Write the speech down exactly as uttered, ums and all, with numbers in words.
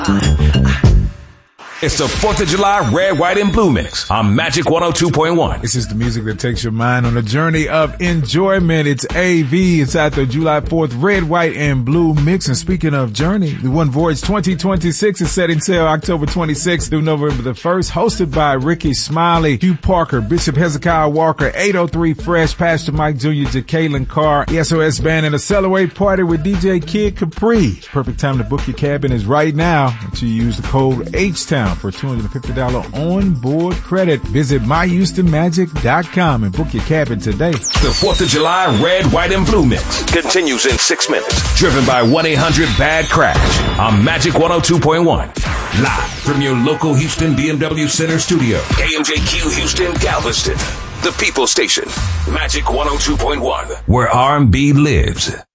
It's the fourth of July Red, White, and Blue Mix on Magic one oh two point one. This is the music that takes your mind on a journey of enjoyment. It's A V inside the July fourth Red, White, and Blue Mix. And speaking of journey, the One Voyage twenty twenty-six is setting sail October twenty-sixth through November the first, hosted by Ricky Smiley, Hugh Parker, Bishop Hezekiah Walker, eight oh three Fresh, Pastor Mike Junior, Jacqueline Carr, the S O S Band, and a Celebrate Party with D J Kid Capri. Perfect time to book your cabin is right now until you use the code H-Town for two hundred fifty dollars on-board credit. Visit my houston magic dot com and book your cabin today. The fourth of July Red, White, and Blue Mix continues in six minutes. Driven by one eight hundred bad crash on Magic one oh two point one. Live from your local Houston B M W Center studio. K M J Q Houston, Galveston. The People Station. Magic one oh two point one. Where R and B lives.